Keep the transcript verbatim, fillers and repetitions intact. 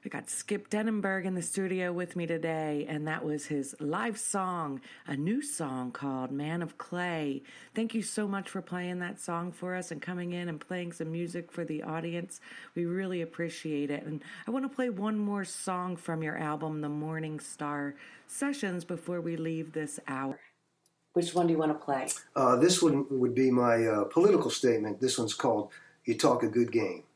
I got Skip Denenberg in the studio with me today, and that was his live song, a new song called Man of Clay. Thank you so much for playing that song for us and coming in and playing some music for the audience. We really appreciate it. And I want to play one more song from your album, The Morning Star Sessions, before we leave this hour. Which one do you want to play? Uh, this one would be my uh, political statement. This one's called You Talk a Good Game.